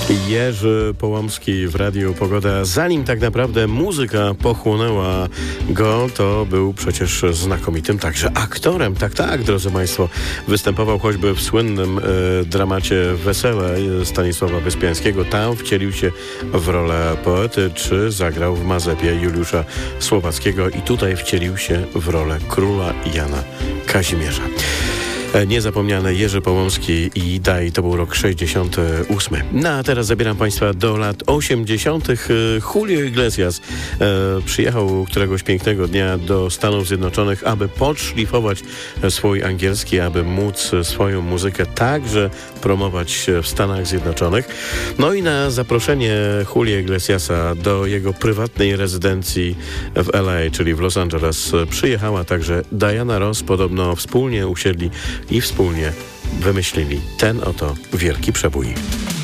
Jerzy Połomski w Radiu Pogoda. Zanim tak naprawdę muzyka pochłonęła go, to był przecież znakomitym także aktorem. Tak, drodzy Państwo. Występował choćby w słynnym dramacie Wesele Stanisława Wyspiańskiego. Tam wcielił się w rolę poety, czy zagrał w Mazepie Juliusza Słowackiego i tutaj wcielił się w rolę króla Jana Kazimierza. Niezapomniany Jerzy Połomski i Daj, to był rok 68. No a teraz zabieram Państwa do lat 80. Julio Iglesias przyjechał któregoś pięknego dnia do Stanów Zjednoczonych, aby podszlifować swój angielski, aby móc swoją muzykę także promować w Stanach Zjednoczonych. No i na zaproszenie Julio Iglesiasa do jego prywatnej rezydencji w LA, czyli w Los Angeles, przyjechała także Diana Ross. Podobno wspólnie usiedli i wspólnie wymyślili ten oto wielki przebój.